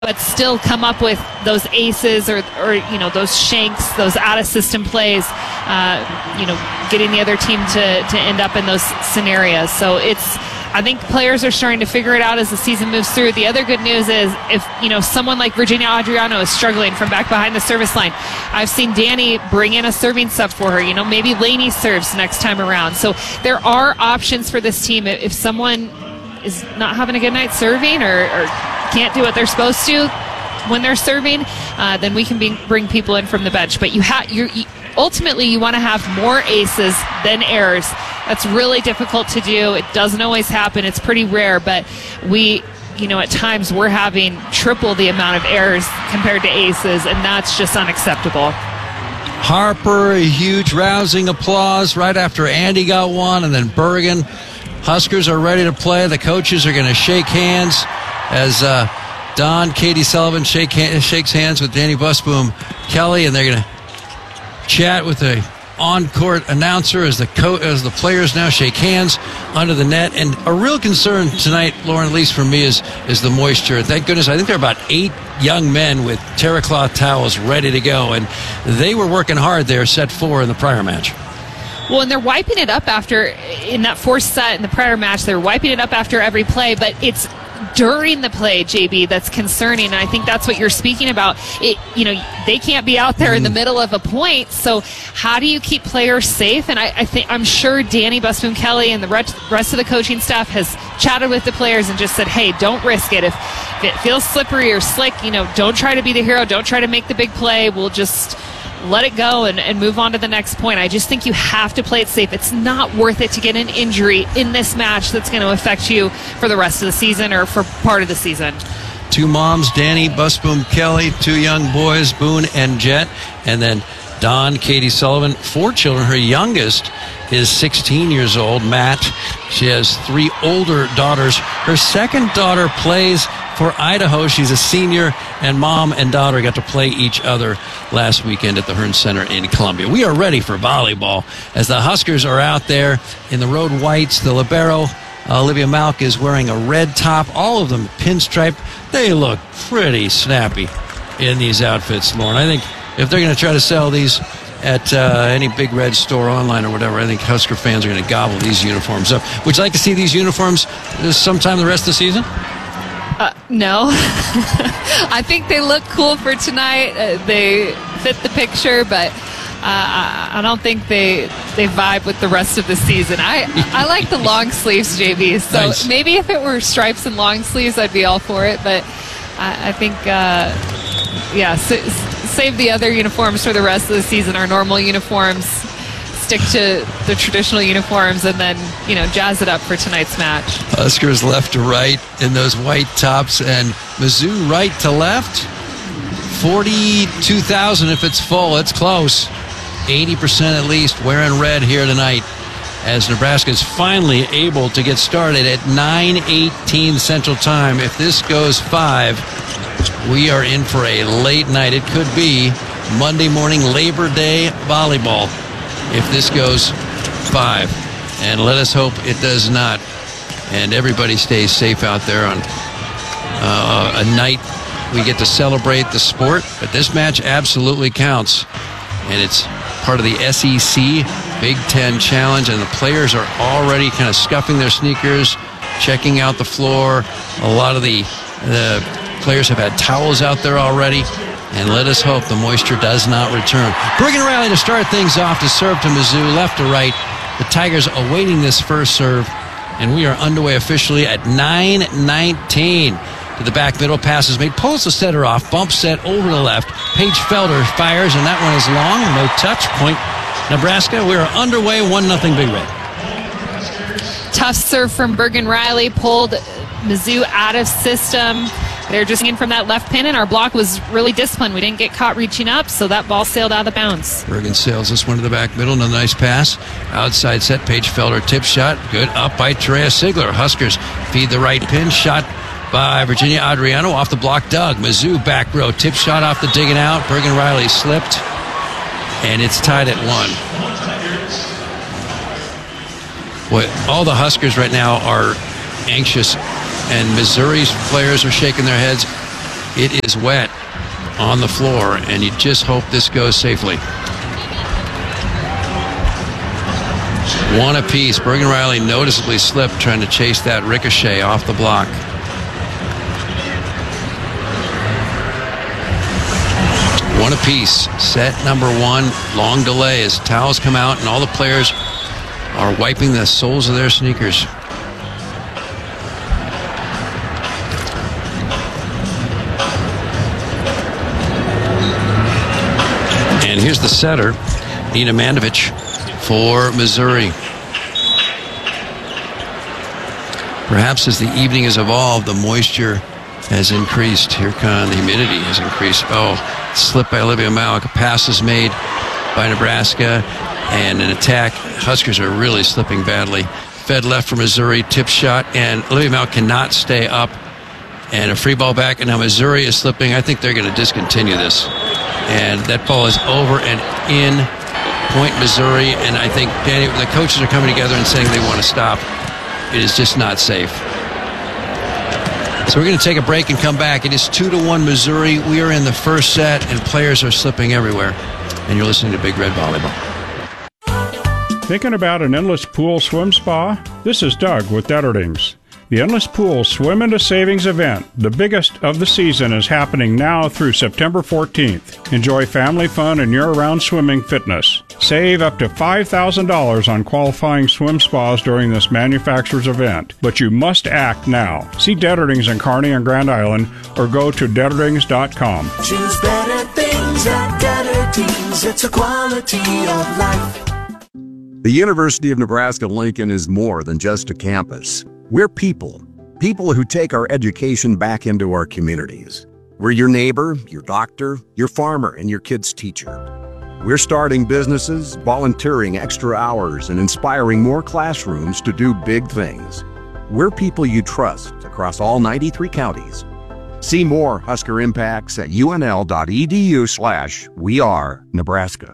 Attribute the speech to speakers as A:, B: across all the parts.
A: but still come up with those aces or those shanks, those out-of-system plays, getting the other team to end up in those scenarios. So I think players are starting to figure it out as the season moves through. The other good news is if someone like Virginia Adriano is struggling from back behind the service line, I've seen Danny bring in a serving sub for her. Maybe Lainey serves next time around. So there are options for this team. If someone is not having a good night serving or can't do what they're supposed to when they're serving, then we can bring people in from the bench. But ultimately you want to have more aces than errors. That's really difficult to do. It doesn't always happen. It's pretty rare, but at times we're having triple the amount of errors compared to aces, and that's just unacceptable.
B: Harper, a huge rousing applause right after Andy got one, and then Bergen. Huskers are ready to play. The coaches are going to shake hands as Katie Sullivan shakes hands with Danny Busboom Kelly, and they're going to chat with the on-court announcer as the players now shake hands under the net. And a real concern tonight, Lauren, at least for me, is the moisture. Thank goodness, I think there are about 8 young men with terra cloth towels ready to go, and they were working hard there, set 4 in the prior match.
A: Well, and they're wiping it up in that fourth set in the prior match. They're wiping it up after every play, but it's during the play, JB, that's concerning. And I think that's what you're speaking about. They can't be out there in the middle of a point. So how do you keep players safe? And I'm sure Danny Busboom Kelly and the rest of the coaching staff has chatted with the players and just said, hey, don't risk it. If it feels slippery or slick, don't try to be the hero. Don't try to make the big play. We'll just let it go and move on to the next point. I just think you have to play it safe. It's not worth it to get an injury in this match that's going to affect you for the rest of the season or for part of the season.
B: 2 moms, Danny Busboom Kelly, 2 young boys, Boone and Jet, and then Dawn Katie Sullivan, 4 children. Her youngest is 16 years old, Matt. She has 3 older daughters. Her second daughter plays for Idaho. She's a senior, and mom and daughter got to play each other last weekend at the Hearn Center in Columbia. We are ready for volleyball as the Huskers are out there in the road whites. The libero, Olivia Malk, is wearing a red top. All of them pinstriped. They look pretty snappy in these outfits, Lauren. I think if they're going to try to sell these at any Big Red store online or whatever, I think Husker fans are going to gobble these uniforms up. Would you like to see these uniforms sometime the rest of the season?
A: No. I think they look cool for tonight. They fit the picture, but I don't think they vibe with the rest of the season. I like the long sleeves, JB. So nice. Maybe if it were stripes and long sleeves, I'd be all for it. But I think, save the other uniforms for the rest of the season. Our normal uniforms, stick to the traditional uniforms, and then jazz it up for tonight's match.
B: Huskers left to right in those white tops, and Mizzou right to left. 42,000 if it's full. It's close. 80% at least wearing red here tonight, as Nebraska is finally able to get started at 9:18 Central Time. If this goes 5, we are in for a late night. It could be Monday morning Labor Day volleyball if this goes 5. And let us hope it does not. And everybody stays safe out there on a night we get to celebrate the sport. But this match absolutely counts. And it's part of the SEC Big Ten Challenge. And the players are already kind of scuffing their sneakers, checking out the floor. A lot of the players have had towels out there already. And let us hope the moisture does not return. Bergen Riley to start things off to serve to Mizzou, left to right. The Tigers awaiting this first serve. And we are underway officially at 9:19. To the back middle, pass is made. Pulls the setter off. Bump set over the left. Paige Felder fires, and that one is long. No touch. Point Nebraska. We are underway. 1-0 Big Red.
A: Tough serve from Bergen Riley. Pulled Mizzou out of system. They're just in from that left pin, and our block was really disciplined. We didn't get caught reaching up, so that ball sailed out of bounds.
B: Bergen sails this one to the back middle, and a nice pass. Outside set, Paige Felder tip shot. Good up by Terea Sigler. Huskers feed the right pin. Shot by Virginia Adriano off the block. Doug Mizzou back row. Tip shot off the digging out. Bergen Riley slipped, and it's tied at 1. Boy, all the Huskers right now are anxious, and Missouri's players are shaking their heads. It is wet on the floor, and you just hope this goes safely. One apiece. Bergen Riley noticeably slipped trying to chase that ricochet off the block. One apiece. Set number one. Long delay as towels come out and all the players are wiping the soles of their sneakers. And here's the setter, Nina Mandovich, for Missouri. Perhaps as the evening has evolved, the moisture has increased. Here comes the humidity has increased. Oh, slip by Olivia Mauck. A pass is made by Nebraska, and an attack. Huskers are really slipping badly. Fed left for Missouri, tip shot, and Olivia Mauck cannot stay up. And a free ball back, and now Missouri is slipping. I think they're going to discontinue this. And that ball is over and in. Point Missouri, and I think the coaches are coming together and saying they want to stop. It is just not safe. So we're going to take a break and come back. It is 2-1 Missouri. We are in the first set, and players are slipping everywhere. And you're listening to Big Red Volleyball.
C: Thinking about an endless pool swim spa? This is Doug with Detterdings. The Endless Pool Swim into Savings event, the biggest of the season, is happening now through September 14th. Enjoy family fun and year-round swimming fitness. Save up to $5,000 on qualifying swim spas during this manufacturer's event, but you must act now. See Detterdings in Kearney and Grand Island or go to Detterdings.com.
D: Choose better things at Detterdings. It's a quality of life.
E: The University of Nebraska-Lincoln is more than just a campus. We're people who take our education back into our communities. We're your neighbor, your doctor, your farmer, and your kid's teacher. We're starting businesses, volunteering extra hours, and inspiring more classrooms to do big things. We're people you trust across all 93 counties. See more Husker Impacts at unl.edu/wearenebraska.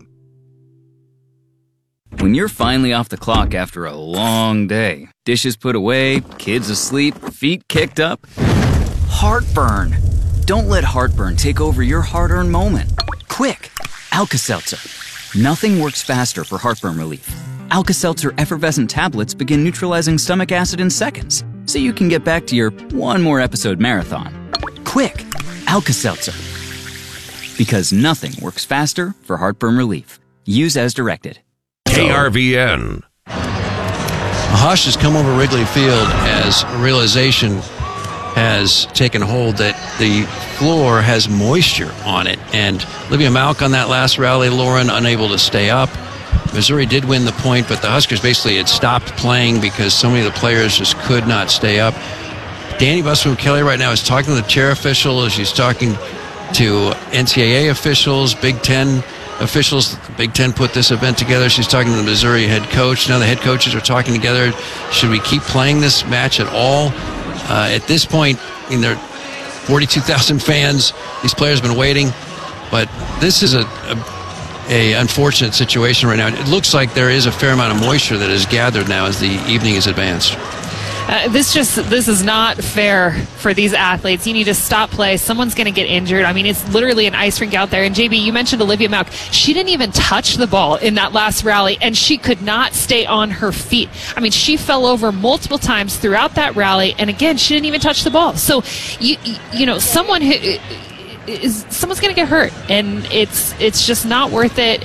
F: When you're finally off the clock after a long day, dishes put away, kids asleep, feet kicked up, heartburn. Don't let heartburn take over your hard-earned moment. Quick, Alka-Seltzer. Nothing works faster for heartburn relief. Alka-Seltzer effervescent tablets begin neutralizing stomach acid in seconds, so you can get back to your one more episode marathon. Quick, Alka-Seltzer. Because nothing works faster for heartburn relief. Use as directed.
G: KRVN.
B: A hush has come over Wrigley Field as a realization has taken hold that the floor has moisture on it. And Olivia Mauck on that last rally, Lauren unable to stay up. Missouri did win the point, but the Huskers basically had stopped playing because so many of the players just could not stay up. Danny Busboom-Kelly right now is talking to the chair official as she's talking to NCAA officials, Big Ten officials. The Big Ten put this event together. She's talking to the Missouri head coach. Now the head coaches are talking together. Should we keep playing this match at all? At this point, there are 42,000 fans. These players have been waiting. But this is a unfortunate situation right now. It looks like there is a fair amount of moisture that is gathered now as the evening is advanced.
A: This is not fair for these athletes. You need to stop play. Someone's going to get injured. I mean, it's literally an ice rink out there. And JB, you mentioned Olivia Mauck. She didn't even touch the ball in that last rally, and she could not stay on her feet. I mean, she fell over multiple times throughout that rally, and again, she didn't even touch the ball. So, you know, someone's going to get hurt, and it's just not worth it.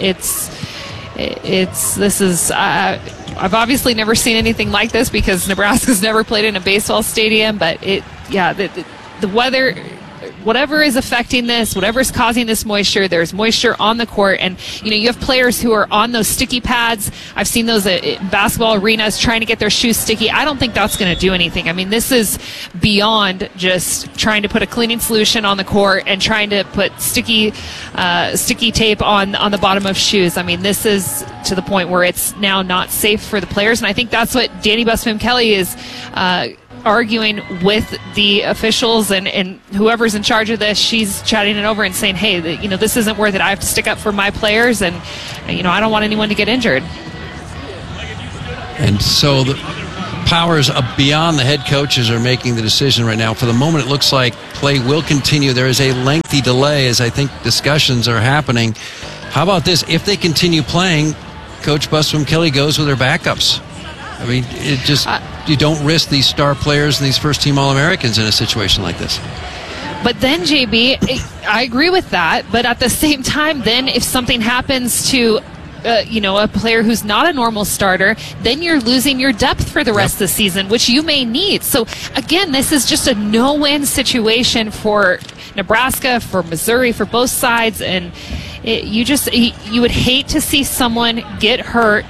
A: I've obviously never seen anything like this because Nebraska's never played in a baseball stadium, but the weather, whatever is affecting this, whatever is causing this moisture, there's moisture on the court, and you have players who are on those sticky pads. I've seen those at basketball arenas trying to get their shoes sticky. I don't think that's going to do anything. I mean, this is beyond just trying to put a cleaning solution on the court and trying to put sticky tape on the bottom of shoes. I mean, this is to the point where it's now not safe for the players, and I think that's what Danny Busboom-Kelly is arguing with the officials and whoever's in charge of this. She's chatting it over and saying, hey, this isn't worth it. I have to stick up for my players, and I don't want anyone to get injured.
B: And so powers beyond the head coaches are making the decision right now. For the moment, it looks like play will continue. There is a lengthy delay as I think discussions are happening. How about this? If they continue playing, Coach Busby Kelly goes with their backups. I mean, it just you don't risk these star players and these first-team All-Americans in a situation like this.
A: But then, JB, I agree with that. But at the same time, then if something happens to a player who's not a normal starter, then you're losing your depth for the rest of the season, which you may need. So, again, this is just a no-win situation for Nebraska, for Missouri, for both sides. And you would hate to see someone get hurt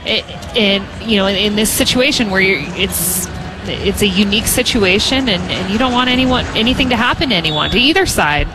A: in this situation where it's a unique situation, and you don't want anything to happen to anyone, to either side.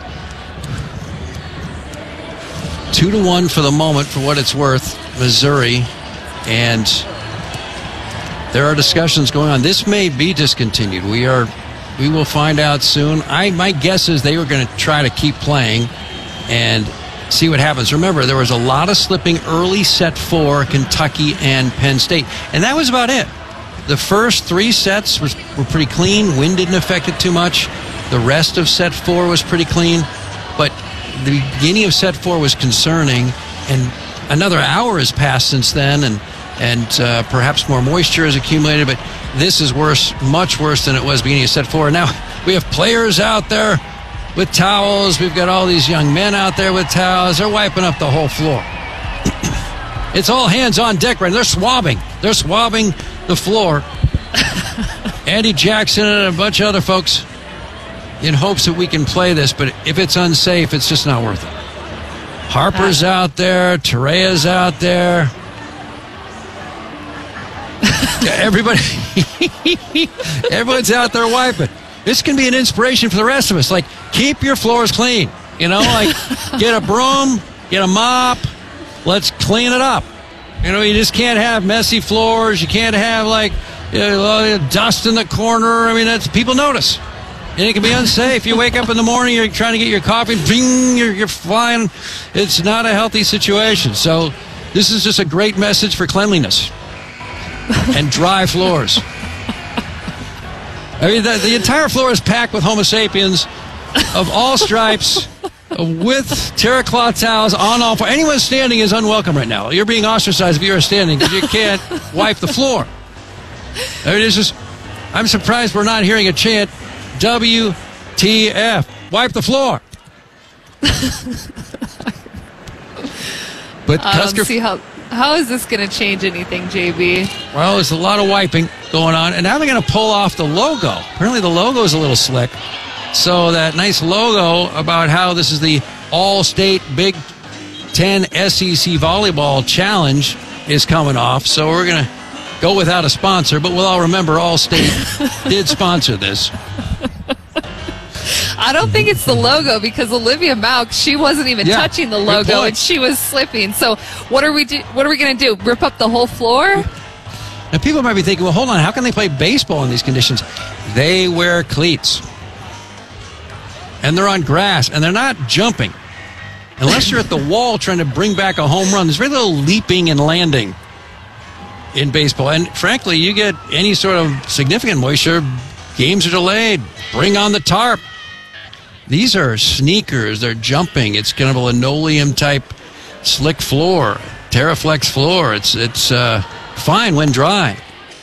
B: 2-1 for the moment, for what it's worth, Missouri, and there are discussions going on. This may be discontinued. We will find out soon. My guess is they were going to try to keep playing and see what happens. Remember, there was a lot of slipping early set 4, Kentucky and Penn State, and that was about it. The first 3 sets were pretty clean. Wind didn't affect it too much. The rest of set 4 was pretty clean, but the beginning of set 4 was concerning, and another hour has passed since then, and perhaps more moisture has accumulated, but this is worse, much worse than it was beginning of set 4. Now we have players out there with towels. We've got all these young men out there with towels. They're wiping up the whole floor. It's all hands on deck right now. They're swabbing the floor. Andy Jackson and a bunch of other folks in hopes that we can play this, but if it's unsafe, it's just not worth it. Harper's out there, Torea's out there. Everyone's out there wiping. This can be an inspiration for the rest of us. Like, keep your floors clean. Like, get a broom, get a mop, let's clean it up. You just can't have messy floors. You can't have, dust in the corner. I mean, people notice. And it can be unsafe. You wake up in the morning, you're trying to get your coffee, bing, you're flying. It's not a healthy situation. So this is just a great message for cleanliness and dry floors. I mean, the entire floor is packed with Homo sapiens of all stripes with terracloth towels on all floors. Anyone standing is unwelcome right now. You're being ostracized if you're standing because you can't wipe the floor. I mean, I'm surprised we're not hearing a chant, WTF, wipe the floor. But Husker,
A: see how is this going to change anything, JB?
B: Well, there's a lot of wiping going on, and now they're going to pull off the logo. Apparently the logo is a little slick. So that nice logo about how this is the All-State Big Ten SEC Volleyball Challenge is coming off. So we're going to go without a sponsor, but we'll all remember All-State did sponsor this.
A: I don't think it's the logo because Olivia Malk, she wasn't even touching the logo and she was slipping. So what are we going to do? Rip up the whole floor?
B: Now people might be thinking, well, hold on, how can they play baseball in these conditions? They wear cleats. And they're on grass and they're not jumping. Unless you're at the wall trying to bring back a home run, there's very little leaping and landing in baseball. And frankly, you get any sort of significant moisture, games are delayed. Bring on the tarp. These are sneakers. They're jumping. It's kind of a linoleum-type slick floor, Terraflex floor. It's fine when dry.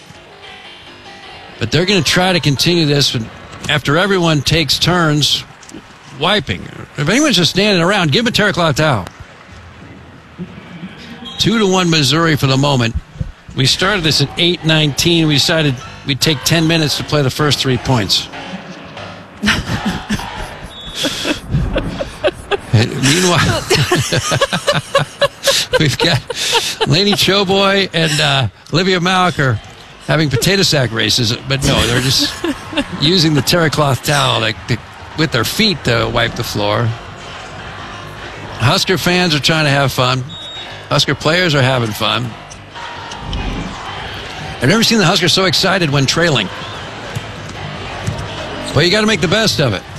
B: But they're going to try to continue this after everyone takes turns wiping. If anyone's just standing around, give them a terracloth towel. 2-1 Missouri for the moment. We started this at 8:19. We decided we'd take 10 minutes to play the first 3 points. Meanwhile, we've got Lainey Choboy and Olivia Malk are having potato sack races, but no, they're just using the terracloth towel with their feet to wipe the floor. Husker fans are trying to have fun. Husker players are having fun. I've never seen the Huskers so excited when trailing. But you got to make the best of it.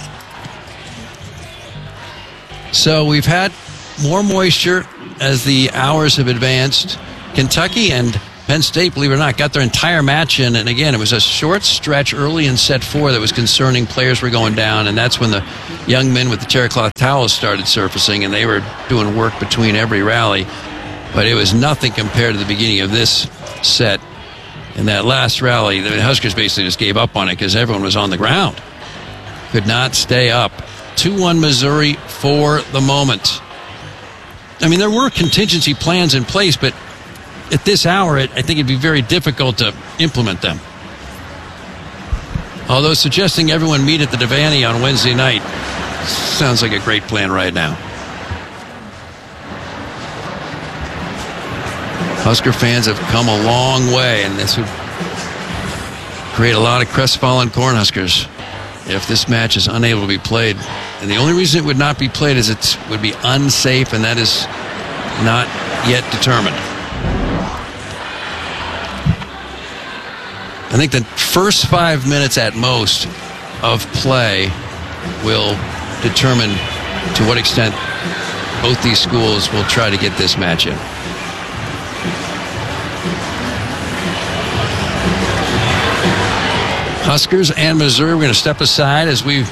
B: So we've had more moisture as the hours have advanced. Kentucky and Penn State, believe it or not, got their entire match in. And again, it was a short stretch early in set 4 that was concerning. Players were going down, and that's when the young men with the terry cloth towels started surfacing, and they were doing work between every rally. But it was nothing compared to the beginning of this set. In that last rally, the Huskers basically just gave up on it because everyone was on the ground. Could not stay up. 2-1 Missouri for the moment. I mean, there were contingency plans in place, but at this hour, I think it'd be very difficult to implement them. Although suggesting everyone meet at the Devaney on Wednesday night sounds like a great plan right now. Husker fans have come a long way, and this would create a lot of crestfallen Cornhuskers if this match is unable to be played. And the only reason it would not be played is it would be unsafe, and that is not yet determined. I think the first 5 minutes at most of play will determine to what extent both these schools will try to get this match in. Huskers and Missouri, we're going to step aside as we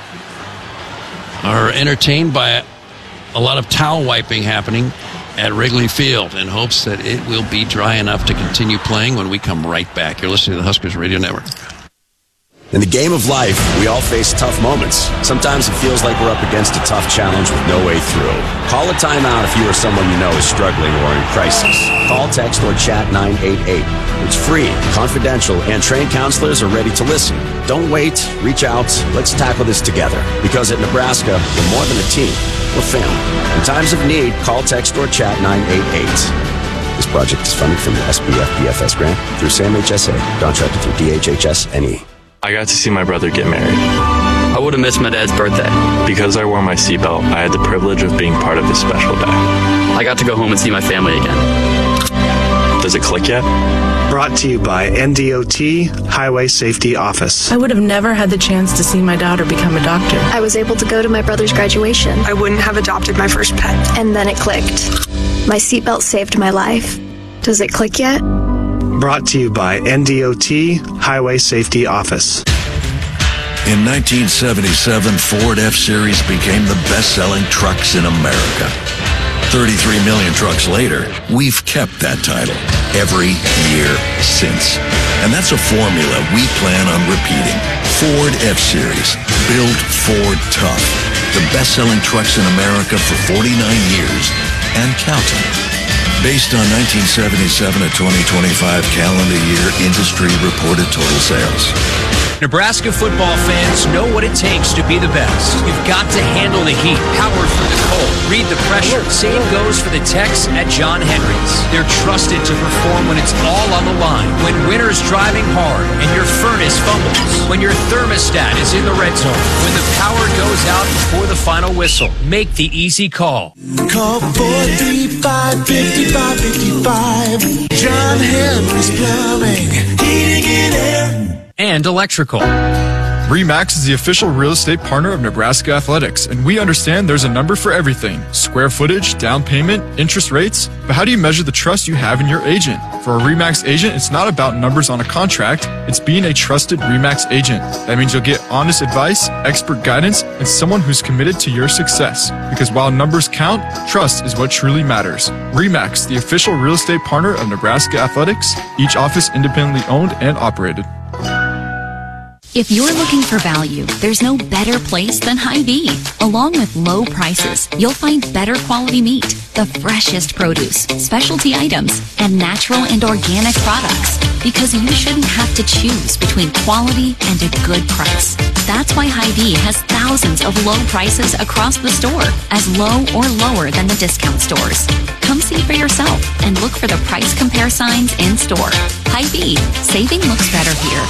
B: are entertained by a lot of towel wiping happening at Wrigley Field in hopes that it will be dry enough to continue playing when we come right back. You're listening to the Huskers Radio Network.
H: In the game of life, we all face tough moments. Sometimes it feels like we're up against a tough challenge with no way through. Call a timeout if you or someone you know is struggling or in crisis. Call, text, or chat 988. It's free, confidential, and trained counselors are ready to listen. Don't wait. Reach out. Let's tackle this together. Because at Nebraska, we're more than a team. We're family. In times of need, call, text, or chat 988. This project is funded from the SBF PFS grant through SAM-HSA, contracted through DHHS-NE.
I: I got to see my brother get married.
F: I would have missed my dad's birthday.
I: Because I wore my seatbelt, I had the privilege of being part of his special day.
F: I got to go home and see my family again.
I: Does it click yet?
J: Brought to you by NDOT Highway Safety Office.
K: I would have never had the chance to see my daughter become a doctor.
L: I was able to go to my brother's graduation.
M: I wouldn't have adopted my first pet.
L: And then it clicked. My seatbelt saved my life. Does it click yet?
J: Brought to you by NDOT Highway Safety Office.
N: In 1977, Ford F-Series became the best-selling trucks in America. 33 million trucks later, we've kept that title every year since. And that's a formula we plan on repeating. Ford F-Series, built Ford tough. The best-selling trucks in America for 49 years and counting. Based on 1977 to 2025 calendar year industry reported total sales.
O: Nebraska football fans know what it takes to be the best. You've got to handle the heat, power through the cold, read the pressure. Same goes for the techs at John Henry's. They're trusted to perform when it's all on the line. When winter's driving hard and your furnace fumbles. When your thermostat is in the red zone. When the power goes out before the final whistle. Make the easy call.
D: Call 435-5555. John Henry's Plumbing, Heating and Air.
O: And electrical.
P: RE/MAX is the official real estate partner of Nebraska Athletics, and we understand there's a number for everything. Square footage, down payment, interest rates. But how do you measure the trust you have in your agent? For a RE/MAX agent, it's not about numbers on a contract. It's being a trusted RE/MAX agent. That means you'll get honest advice, expert guidance, and someone who's committed to your success. Because while numbers count, trust is what truly matters. RE/MAX, the official real estate partner of Nebraska Athletics, each office independently owned and operated.
Q: If you're looking for value, there's no better place than Hy-Vee. Along with low prices, you'll find better quality meat, the freshest produce, specialty items, and natural and organic products. Because you shouldn't have to choose between quality and a good price. That's why Hy-Vee has thousands of low prices across the store, as low or lower than the discount stores. Come see for yourself and look for the price compare signs in store. Hy-Vee, saving looks better here.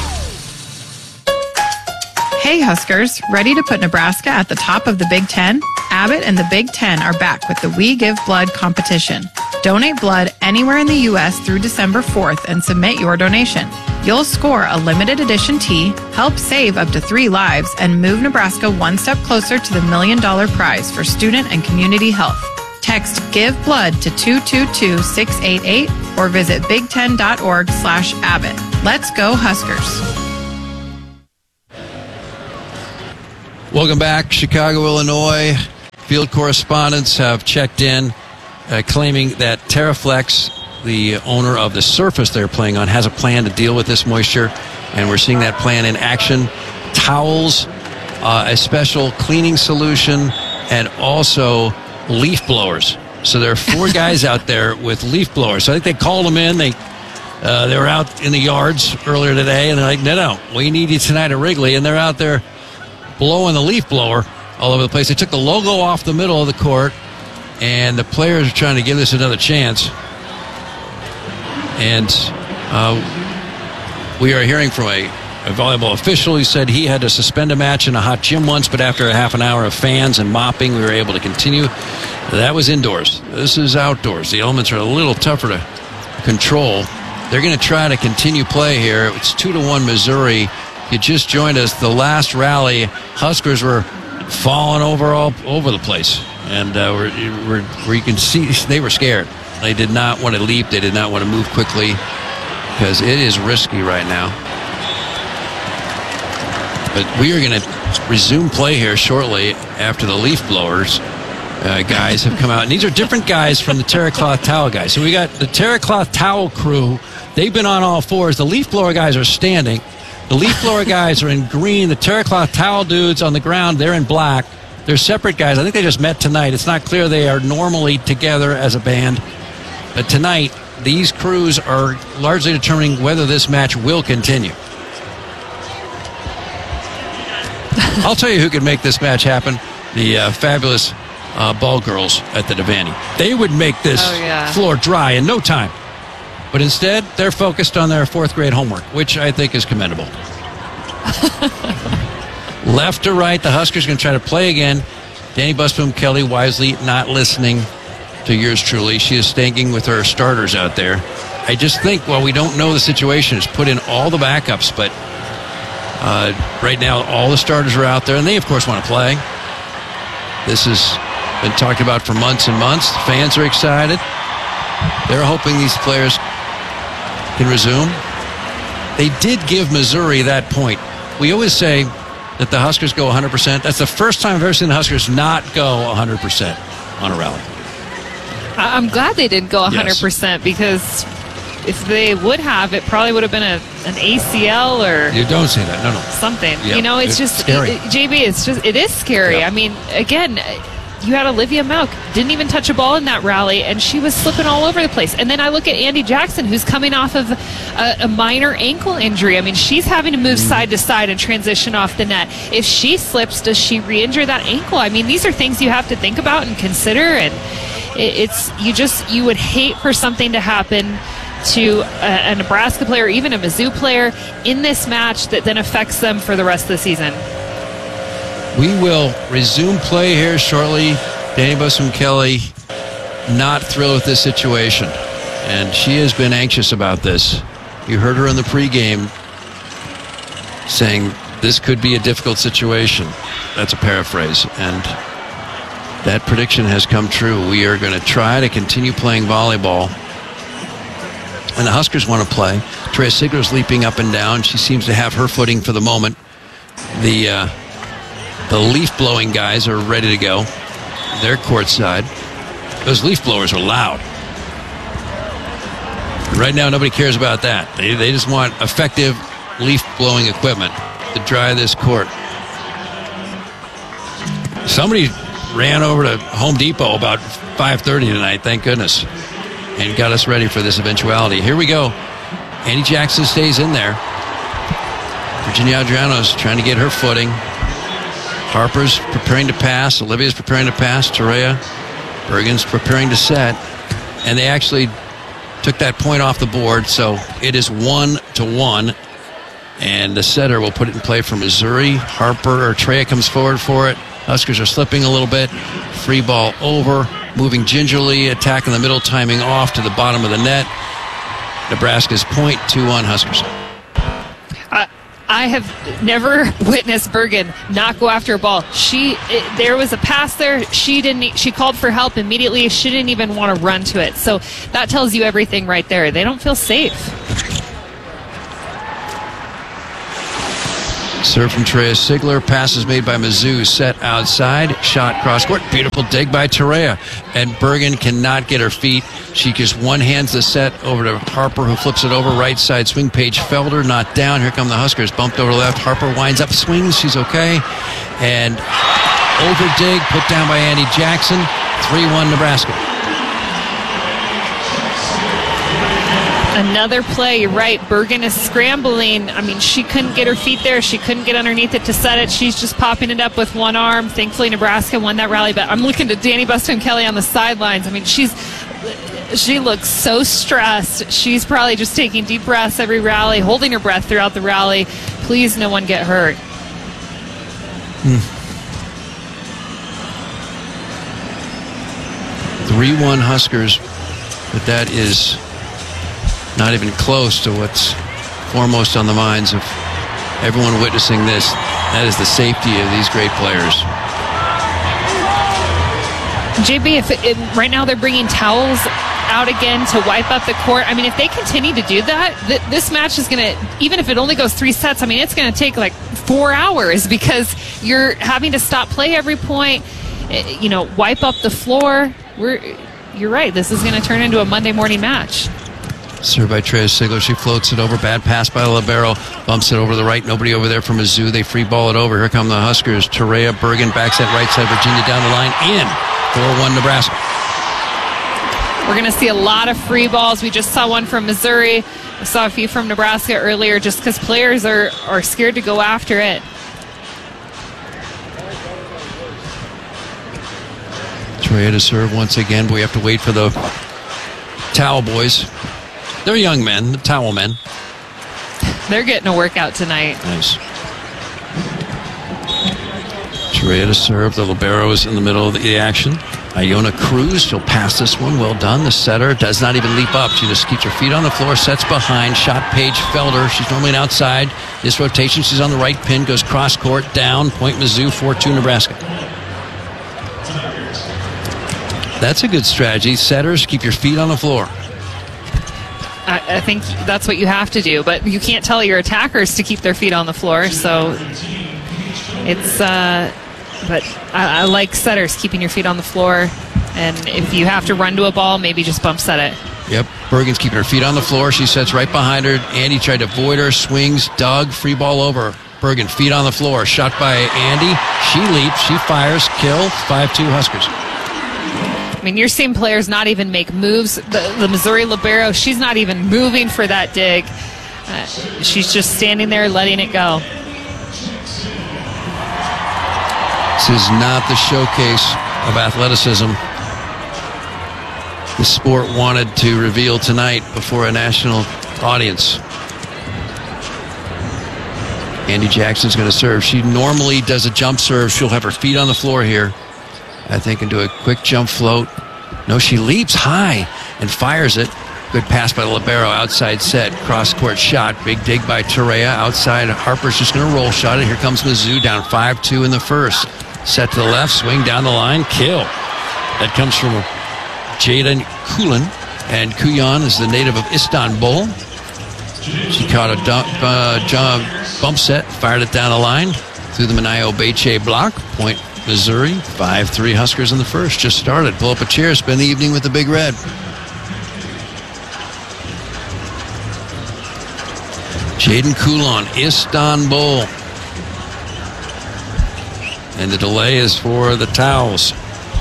R: Hey Huskers, ready to put Nebraska at the top of the Big Ten? Abbott and the Big Ten are back with the We Give Blood competition. Donate blood anywhere in the U.S. through December 4th and submit your donation. You'll score a limited edition tee, help save up to 3 lives, and move Nebraska one step closer to the $1 million prize for student and community health. Text Give Blood to 222-688 or visit big10.org/Abbott. Let's go Huskers.
B: Welcome back, Chicago, Illinois. Field correspondents have checked in, claiming that Terraflex, the owner of the surface they're playing on, has a plan to deal with this moisture, and we're seeing that plan in action. Towels, a special cleaning solution, and also leaf blowers. So there are 4 guys out there with leaf blowers. So I think they called them in. They were out in the yards earlier today, and they're like, no, we need you tonight at Wrigley. And they're out there blowing the leaf blower all over the place. They took the logo off the middle of the court, and the players are trying to give this another chance. And we are hearing from a volleyball official who said he had to suspend a match in a hot gym once, but after a half an hour of fans and mopping, we were able to continue. That was indoors. This is outdoors. The elements are a little tougher to control. They're going to try to continue play here. It's 2-1 Missouri. You just joined us. The last rally, Huskers were falling all over the place. And where you can see they were scared. They did not want to leap. They did not want to move quickly because it is risky right now. But we are going to resume play here shortly after the leaf blowers guys have come out. And these are different guys from the Terracloth Towel guys. So we got the Terracloth Towel crew. They've been on all fours. The leaf blower guys are standing. The leaf blower guys are in green. The Terracloth Towel dudes on the ground, they're in black. They're separate guys. I think they just met tonight. It's not clear they are normally together as a band. But tonight, these crews are largely determining whether this match will continue. I'll tell you who could make this match happen. The fabulous ball girls at the Devaney. They would make this floor dry in no time. But instead, they're focused on their 4th grade homework, which I think is commendable. Left to right, the Huskers going to try to play again. Danny Busboom Kelly wisely not listening to yours truly. She is staying with her starters out there. I just think, while we don't know the situation, it's put in all the backups, but right now all the starters are out there, and they, of course, want to play. This has been talked about for months and months. The fans are excited. They're hoping these players can resume. They did give Missouri that point. We always say that the Huskers go 100%. That's the first time I've ever seen the Huskers not go 100% on a rally.
A: I'm glad they didn't go 100% because if they would have, it probably would have been an ACL or...
B: You don't say that. No.
A: Something.
B: Yep.
A: You know, it's just...
B: scary.
A: JB, it is scary. Yep. I mean, again... You had Olivia Malk, didn't even touch a ball in that rally, and she was slipping all over the place. And then I look at Andy Jackson, who's coming off of a minor ankle injury. I mean, she's having to move side to side and transition off the net. If she slips, does she re-injure that ankle? I mean, these are things you have to think about and consider, and you would hate for something to happen to a Nebraska player, or even a Mizzou player, in this match that then affects them for the rest of the season.
B: We will resume play here shortly. Danny Busboom Kelly not thrilled with this situation, and she has been anxious about this. You heard her in the pregame saying this could be a difficult situation. That's a paraphrase, and that prediction has come true. We are going to try to continue playing volleyball, and the Huskers want to play. Trea Sigler's leaping up and down. She seems to have her footing for the moment. The leaf-blowing guys are ready to go. They're courtside. Those leaf blowers are loud. Right now, nobody cares about that. They just want effective leaf-blowing equipment to dry this court. Somebody ran over to Home Depot about 5:30 tonight, thank goodness, and got us ready for this eventuality. Here we go. Andy Jackson stays in there. Virginia Adriano's trying to get her footing. Harper's preparing to pass. Olivia's preparing to pass. Terea Bergen's preparing to set. And they actually took that point off the board, so it is 1-1. And the setter will put it in play for Missouri. Harper or Terea comes forward for it. Huskers are slipping a little bit. Free ball over. Moving gingerly. Attack in the middle. Timing off to the bottom of the net. Nebraska's point, 2-1 Huskers.
A: I have never witnessed Bergen not go after a ball. There was a pass there. She called for help immediately. She didn't even want to run to it. So that tells you everything right there. They don't feel safe.
B: Serve from Terea Sigler. Passes made by Mizzou. Set outside. Shot cross court. Beautiful dig by Terea. And Bergen cannot get her feet. She just one-hands the set over to Harper, who flips it over. Right side swing. Paige Felder not down. Here come the Huskers. Bumped over left. Harper winds up, swings. She's okay. And over dig. Put down by Andy Jackson. 3-1 Nebraska.
A: Another play, you're right. Bergen is scrambling. I mean, she couldn't get her feet there. She couldn't get underneath it to set it. She's just popping it up with one arm. Thankfully, Nebraska won that rally. But I'm looking at Danny Buston-Kelly on the sidelines. I mean, she looks so stressed. She's probably just taking deep breaths every rally, holding her breath throughout the rally. Please, no one get hurt.
B: 3-1 Huskers, but that is not even close to what's foremost on the minds of everyone witnessing this. That is the safety of these great players.
A: JB, right now they're bringing towels out again to wipe up the court. I mean, if they continue to do that, this match is going to, even if it only goes 3 sets, I mean, it's going to take like 4 hours because you're having to stop play every point, wipe up the floor. You're right. This is going to turn into a Monday morning match.
B: Served by Terea Sigler. She floats it over. Bad pass by Libero. Bumps it over the right. Nobody over there from Mizzou. They free ball it over. Here come the Huskers. Terea Bergen backs at right side. Virginia down the line. In. 4-1 Nebraska.
A: We're going to see a lot of free balls. We just saw one from Missouri. We saw a few from Nebraska earlier just because players are scared to go after it.
B: Terea to serve once again, but we have to wait for the towel boys. They're young men, the towel men.
A: They're getting a workout tonight.
B: Nice. Terea to serve. The libero is in the middle of the action. Iona Cruz, she'll pass this one. Well done. The setter does not even leap up. She just keeps her feet on the floor, sets behind. Shot Paige Felder. She's normally an outside. This rotation, she's on the right pin, goes cross court, down. Point Mizzou, 4-2 Nebraska. That's a good strategy. Setters, keep your feet on the floor.
A: I think that's what you have to do, but you can't tell your attackers to keep their feet on the floor, so it's but I like setters keeping your feet on the floor, and if you have to run to a ball, maybe just bump set it.
B: Yep, Bergen's keeping her feet on the floor. She sets right behind her. Andy tried to avoid her, swings, dug, free ball over. Bergen, feet on the floor, shot by Andy. She leaps, she fires, kill, 5-2 Huskers.
A: I mean, you're seeing players not even make moves. The Missouri libero, she's not even moving for that dig. She's just standing there letting it go.
B: This is not the showcase of athleticism the sport wanted to reveal tonight before a national audience. Andy Jackson's going to serve. She normally does a jump serve. She'll have her feet on the floor here, I think, and do a quick jump float. No, she leaps high and fires it. Good pass by the libero, outside set, cross-court shot. Big dig by Terea, outside. Harper's just going to roll shot it. Here comes Mizzou, down 5-2 in the first. Set to the left, swing down the line, kill. That comes from Jaden Kulan, and Kuyan is the native of Istanbul. She caught a bump set, fired it down the line through the Manayo Beche block. Point Missouri, 5-3 Huskers in the first. Just started. Pull up a chair, spend the evening with the Big Red. Jaden Kulan, Istanbul. And the delay is for the Towels.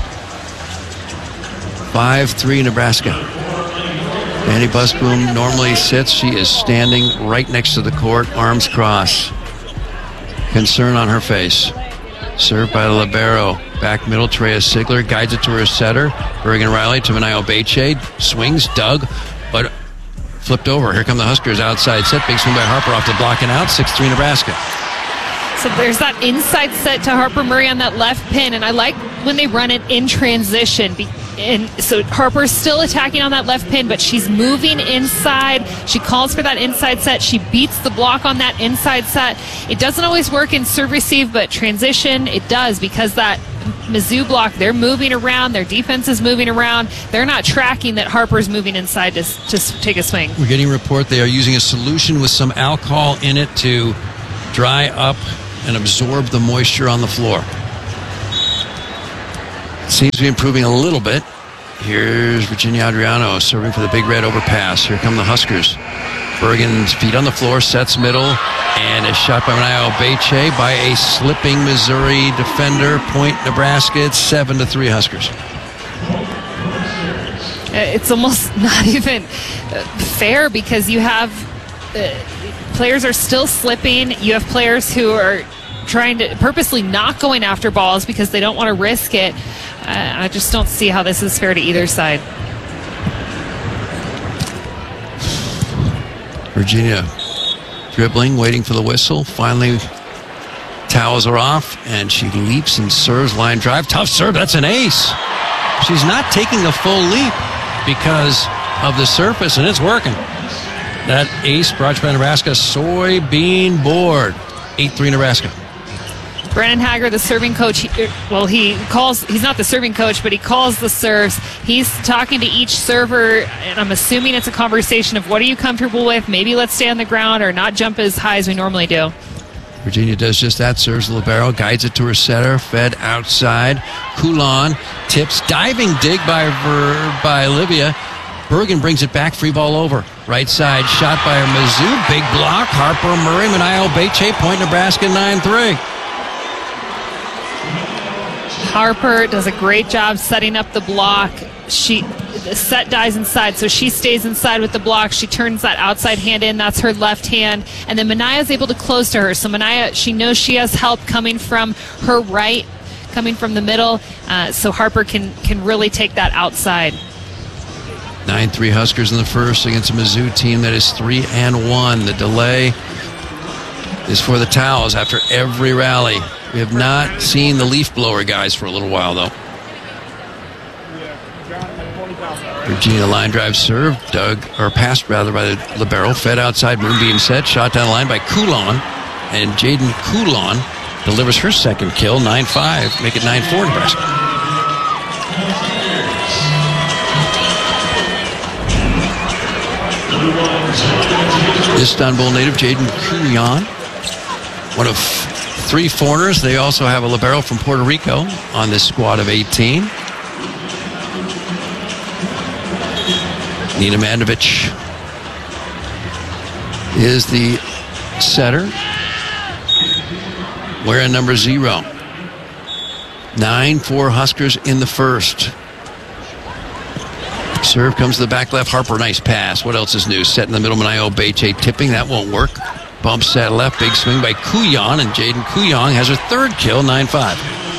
B: 5-3 Nebraska. Danny Busboom normally sits. She is standing right next to the court, arms crossed. Concern on her face. Served by the libero. Back middle, Terea Sigler guides it to her setter. Bergen Riley to Manayo Beche. Swings, dug, but flipped over. Here come the Huskers outside set. Big swing by Harper off the block and out. 6-3 Nebraska.
A: So there's that inside set to Harper Murray on that left pin, and I like when they run it in transition. And so Harper's still attacking on that left pin, but she's moving inside. She calls for that inside set. She beats the block on that inside set. It doesn't always work in serve receive, but transition, it does, because that Mizzou block, they're moving around. Their defense is moving around. They're not tracking that Harper's moving inside to take a swing.
B: We're getting a report they are using a solution with some alcohol in it to dry up and absorb the moisture on the floor. Seems to be improving a little bit. Here's Virginia Adriano serving for the big red overpass. Here come the Huskers. Bergen's feet on the floor, sets middle, and a shot by Manaya Obeche by a slipping Missouri defender. Point Nebraska. It's 7-3 Huskers.
A: It's almost not even fair because you have players are still slipping. You have players who are trying to purposely not going after balls because they don't want to risk it. I just don't see how this is fair to either side.
B: Virginia dribbling, waiting for the whistle. Finally, towels are off, and she leaps and serves line drive. Tough serve. That's an ace. She's not taking the full leap because of the surface, and it's working. That ace brought to you by Nebraska soybean board. 8-3 Nebraska.
A: Brennan Hager, the serving coach, he's not the serving coach, but he calls the serves. He's talking to each server, and I'm assuming it's a conversation of what are you comfortable with? Maybe let's stay on the ground or not jump as high as we normally do.
B: Virginia does just that, serves the libero, guides it to her setter, fed outside. Coulon tips, diving dig by Olivia. Bergen brings it back, free ball over. Right side, shot by Mizzou, big block. Harper, Murray, Manaya Obeche, point Nebraska 9-3.
A: Harper does a great job setting up the block. The set dies inside, so she stays inside with the block. She turns that outside hand in. That's her left hand. And then Manaya is able to close to her. So Manaya, she knows she has help coming from her right, coming from the middle. So Harper can really take that outside.
B: 9-3 Huskers in the first against a Mizzou team that is 3-1. The delay is for the towels after every rally. We have not seen the leaf blower guys for a little while, though. Virginia line drive serve, passed by the libero, fed outside, moonbeam set, shot down the line by Coulon, and Jaden Coulon delivers her second kill, 9-5, make it 9-4 Nebraska. Istanbul native Jaden Coulon, one of 3 foreigners. They also have a libero from Puerto Rico on this squad of 18. Nina Mandovich is the setter. Wearing number 0. 9-4 Huskers in the first. Serve comes to the back left. Harper, nice pass. What else is new? Set in the middle. Manaya Obeche tipping. That won't work. Bump set left. Big swing by Couillon, and Jaden Couillon has her third kill, 9-5.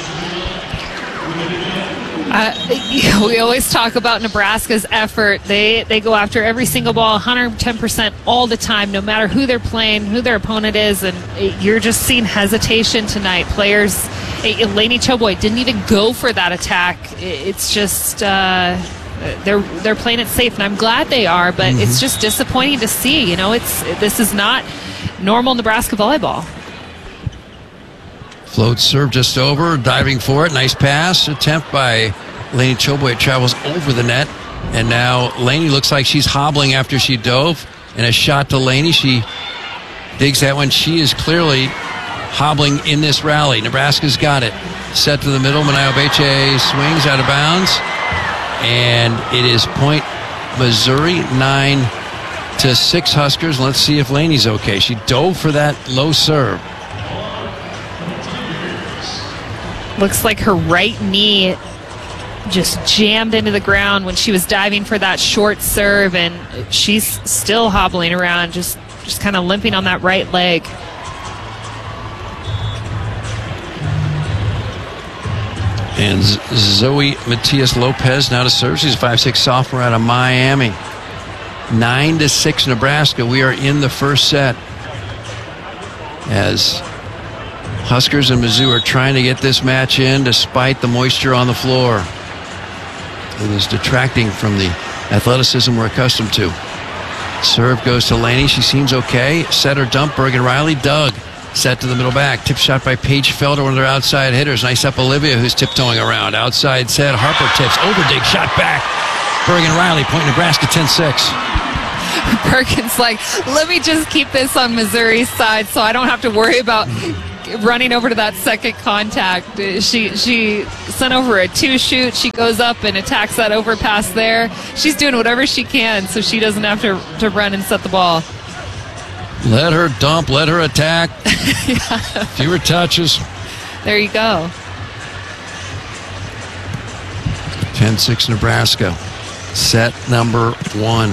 A: We always talk about Nebraska's effort. They go after every single ball 110% all the time, no matter who they're playing, who their opponent is, and you're just seeing hesitation tonight. Players, Lainey Choboy didn't even go for that attack. It's just they're playing it safe, and I'm glad they are, but it's just disappointing to see. You know, this is not normal Nebraska volleyball.
B: Float serve just over, diving for it. Nice pass attempt by Lainey Choboy. It travels over the net, and now Lainey looks like she's hobbling after she dove. And a shot to Lainey. She digs that one. She is clearly hobbling in this rally. Nebraska's got it. Set to the middle. Manaya Obeche swings out of bounds, and it is point Missouri, 9-6 Huskers. Let's see if Lainey's okay. She dove for that low serve.
A: Looks like her right knee just jammed into the ground when she was diving for that short serve, and she's still hobbling around, just kind of limping on that right leg.
B: And Zoe Matias-Lopez now to serve. She's a 5'6" sophomore out of Miami. 9-6 Nebraska. We are in the first set as Huskers and Mizzou are trying to get this match in despite the moisture on the floor. It is detracting from the athleticism we're accustomed to. Serve goes to Laney. She seems okay. Set or dump, Bergen Riley. Doug set to the middle back. Tip shot by Paige Felder, one of their outside hitters. Nice up Olivia, who's tiptoeing around. Outside set. Harper tips. Overdig shot back. Bergen Riley, point Nebraska 10-6.
A: Bergen's like, let me just keep this on Missouri's side so I don't have to worry about running over to that second contact. She sent over a 2-shoot. She goes up and attacks that overpass there. She's doing whatever she can so she doesn't have to run and set the ball.
B: Let her dump, let her attack.
A: Yeah.
B: Fewer touches.
A: There you go.
B: 10-6 Nebraska. Set number 1.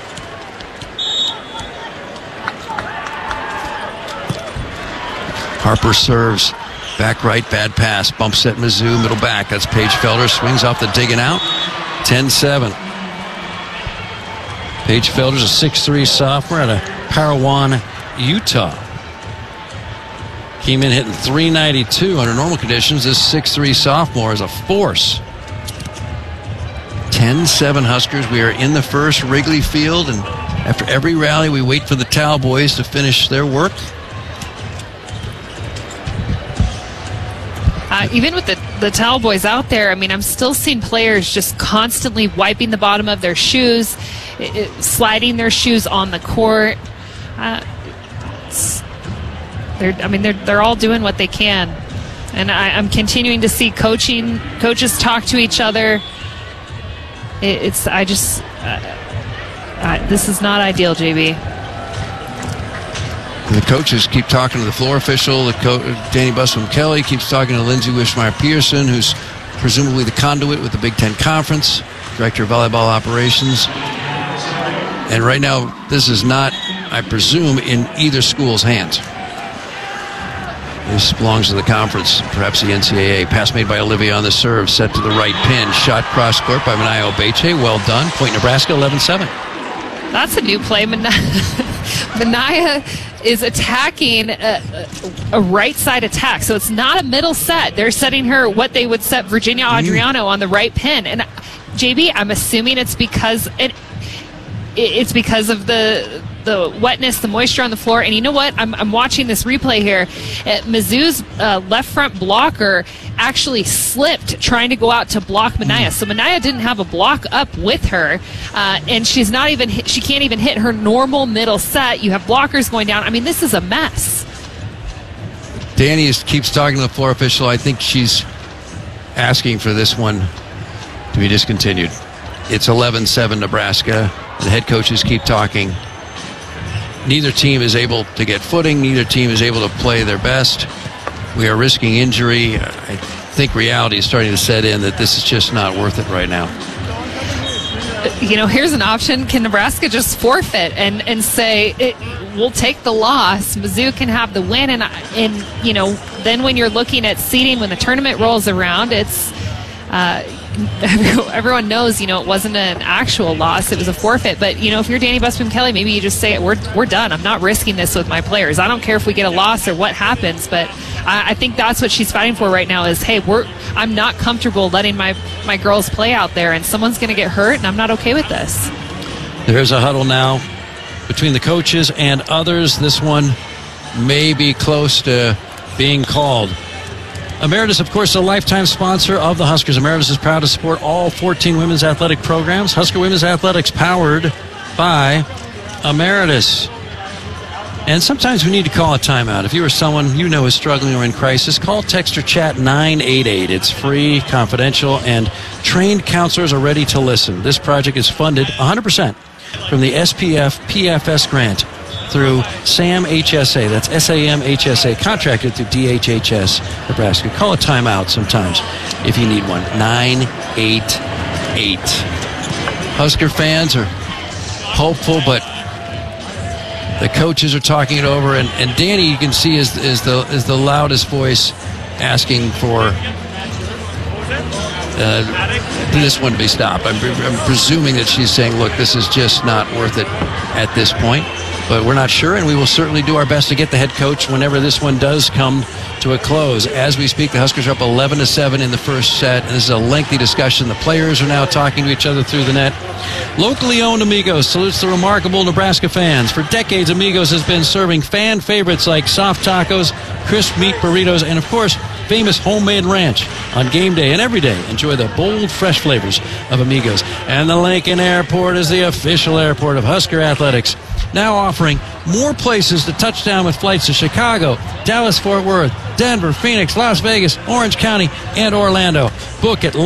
B: Harper serves. Back right, bad pass. Bump set Mizzou, middle back. That's Paige Felder. Swings off the digging out. 10-7. Paige Felder's a 6'3 sophomore out of Parowan, Utah. Came in hitting .392 under normal conditions. This 6'3 sophomore is a force. 10-7 Huskers. We are in the first Wrigley Field, and after every rally, we wait for the Towel boys to finish their work.
A: Even with the Towel boys out there, I mean, I'm still seeing players just constantly wiping the bottom of their shoes, sliding their shoes on the court. They're all doing what they can, and I'm continuing to see coaches talk to each other. This is not ideal, JB.
B: The coaches keep talking to the floor official. Danny Busman-Kelly keeps talking to Lindsay Wishmeyer-Pearson, who's presumably the conduit with the Big Ten Conference, director of volleyball operations. And right now, this is not, I presume, in either school's hands. This belongs to the conference, perhaps the NCAA. Pass made by Olivia on the serve, set to the right pin. Shot cross court by Manaya Obeche. Well done. Point Nebraska, 11-7.
A: That's a new play. Manaya is attacking a right side attack, so it's not a middle set. They're setting her what they would set Virginia Adriano on the right pin. And JB, I'm assuming it's because it's because of the wetness, the moisture on the floor. And you know what? I'm watching this replay here. Mizzou's left front blocker actually slipped trying to go out to block Manaya. So Manaya didn't have a block up with her, and she can't even hit her normal middle set. You have blockers going down. I mean, this is a mess.
B: Danny keeps talking to the floor official. I think she's asking for this one to be discontinued. It's 11-7 Nebraska. The head coaches keep talking. Neither team is able to get footing. Neither team is able to play their best. We are risking injury. I think reality is starting to set in that this is just not worth it right now.
A: You know, here's an option. Can Nebraska just forfeit and say, we'll take the loss. Mizzou can have the win. And you know, then when you're looking at seeding, when the tournament rolls around, it's everyone knows, you know, it wasn't an actual loss. It was a forfeit. But, you know, if you're Danny Busman-Kelly, maybe you just say, we're done. I'm not risking this with my players. I don't care if we get a loss or what happens. But I think that's what she's fighting for right now is, hey, I'm not comfortable letting my girls play out there, and someone's going to get hurt, and I'm not okay with this.
B: There's a huddle now between the coaches and others. This one may be close to being called. Emeritus, of course, a lifetime sponsor of the Huskers. Emeritus is proud to support all 14 women's athletic programs. Husker Women's Athletics powered by Emeritus. And sometimes we need to call a timeout. If you or someone you know is struggling or in crisis, call, text, or chat 988. It's free, confidential, and trained counselors are ready to listen. This project is funded 100% from the SPF PFS grant through SAM HSA. That's SAM HSA, contracted through DHHS Nebraska. Call a timeout sometimes if you need one. 988. Husker fans are hopeful, but the coaches are talking it over, and Danny, you can see, is the loudest voice asking for this one to be stopped. I'm presuming that she's saying, look, this is just not worth it at this point. But we're not sure, and we will certainly do our best to get the head coach whenever this one does come to a close. As we speak, the Huskers are up 11-7 in the first set. And this is a lengthy discussion. The players are now talking to each other through the net. Locally owned Amigos salutes the remarkable Nebraska fans. For decades, Amigos has been serving fan favorites like soft tacos, crisp meat burritos, and of course, famous homemade ranch. On game day and every day, enjoy the bold, fresh flavors of Amigos. And the Lincoln Airport is the official airport of Husker Athletics, now offering more places to touch down with flights to Chicago, Dallas, Fort Worth, Denver, Phoenix, Las Vegas, Orange County, and Orlando. Book at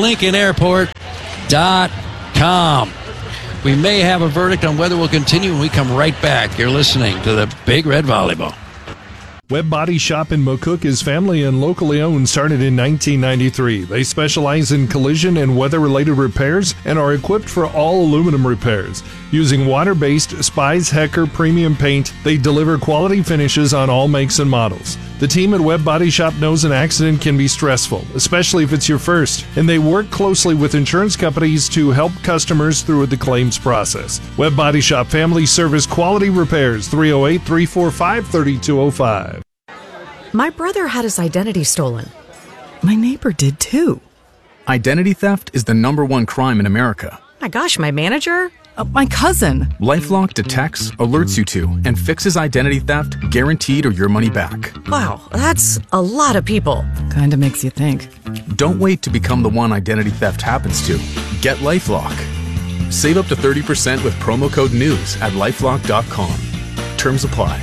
B: LincolnAirport.com. We may have a verdict on whether we'll continue when we come right back. You're listening to the Big Red Volleyball.
S: Webb Body Shop in McCook is family and locally owned, started in 1993. They specialize in collision and weather-related repairs and are equipped for all aluminum repairs. Using water-based Spies Hecker premium paint, they deliver quality finishes on all makes and models. The team at Webb Body Shop knows an accident can be stressful, especially if it's your first, and they work closely with insurance companies to help customers through the claims process. Webb Body Shop Family Service Quality Repairs, 308-345-3205.
T: My brother had his identity stolen. My neighbor did too.
U: Identity theft is the #1 crime in America.
T: My gosh, my manager? My cousin.
U: LifeLock detects, alerts you to, and fixes identity theft guaranteed or your money back.
T: Wow, that's a lot of people. Kinda makes you think.
U: Don't wait to become the one identity theft happens to. Get LifeLock. Save up to 30% with promo code NEWS at LifeLock.com. Terms apply.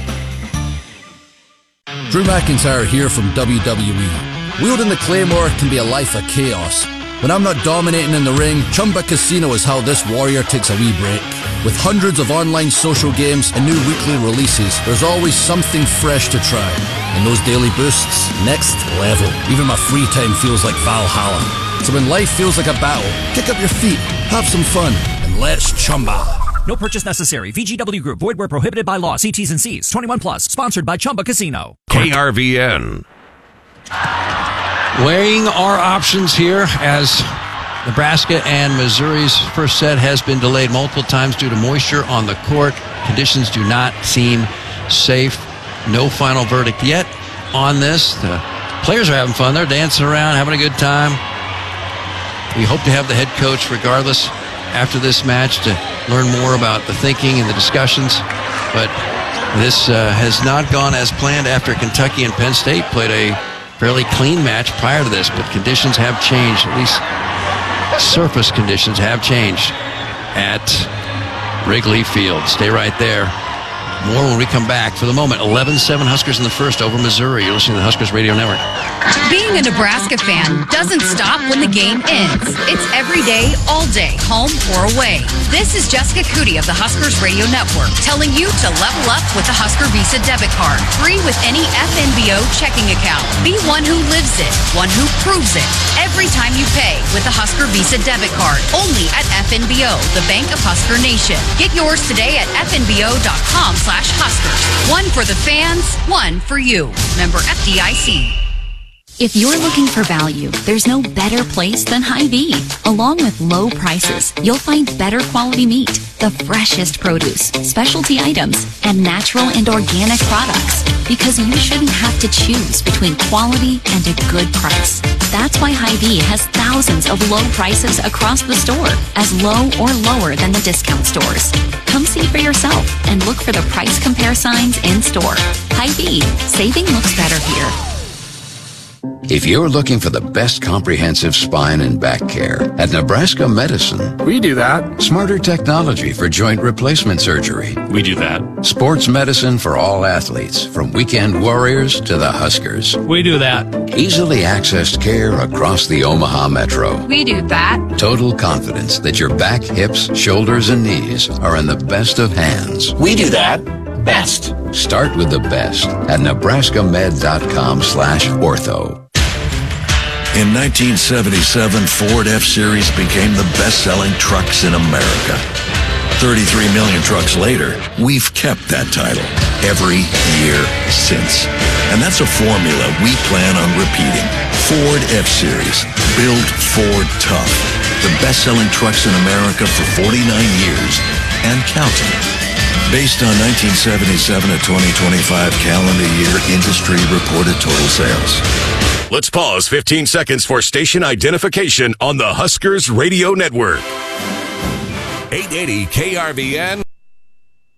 V: Drew McIntyre here from WWE. Wielding the Claymore can be a life of chaos. When I'm not dominating in the ring, Chumba Casino is how this warrior takes a wee break. With hundreds of online social games and new weekly releases, there's always something fresh to try. And those daily boosts, next level. Even my free time feels like Valhalla. So when life feels like a battle, kick up your feet, have some fun, and let's Chumba.
W: No purchase necessary. VGW Group. Void where prohibited by law. See T's and C's. 21 plus. Sponsored by Chumba Casino.
G: KRVN.
B: Weighing our options here as Nebraska and Missouri's first set has been delayed multiple times due to moisture on the court. Conditions do not seem safe. No final verdict yet on this. The players are having fun. They're dancing around, having a good time. We hope to have the head coach regardless after this match to learn more about the thinking and the discussions. But this has not gone as planned after Kentucky and Penn State played a fairly clean match prior to this, but conditions have changed. At least surface conditions have changed at Wrigley Field. Stay right there. More when we come back. For the moment, 11-7 Huskers in the first over Missouri. You're listening to the Huskers Radio Network.
X: Being a Nebraska fan doesn't stop when the game ends. It's every day, all day, home or away. This is Jessica Cootie of the Huskers Radio Network telling you to level up with the Husker Visa debit card. Free with any FNBO checking account. Be one who lives it, one who proves it. Every time you pay with the Husker Visa debit card. Only at FNBO, the Bank of Husker Nation. Get yours today at FNBO.com/Huskers. One for the fans, one for you. Member FDIC.
Q: If you're looking for value, there's no better place than Hy-Vee. Along with low prices, you'll find better quality meat, the freshest produce, specialty items, and natural and organic products. Because you shouldn't have to choose between quality and a good price. That's why Hy-Vee has thousands of low prices across the store, as low or lower than the discount stores. Come see for yourself and look for the price compare signs in store. Hy-Vee, saving looks better here.
Y: If you're looking for the best comprehensive spine and back care, at Nebraska Medicine,
I: We do that.
Y: Smarter technology for joint replacement surgery.
I: We do that.
Y: Sports medicine for all athletes, from weekend warriors to the Huskers.
I: We do that.
Y: Easily accessed care across the Omaha Metro.
X: We do that.
Y: Total confidence that your back, hips, shoulders, and knees are in the best of hands.
I: We do that. Best.
Y: Start with the best at nebraskamed.com/ortho.
N: In 1977, Ford F-Series became the best-selling trucks in America. 33 million trucks later, we've kept that title every year since. And that's a formula we plan on repeating. Ford F-Series. Built Ford tough. The best-selling trucks in America for 49 years and counting. Based on 1977 to 2025 calendar year industry reported total sales.
G: Let's pause 15 seconds for station identification on the Huskers Radio Network. 880 KRVN.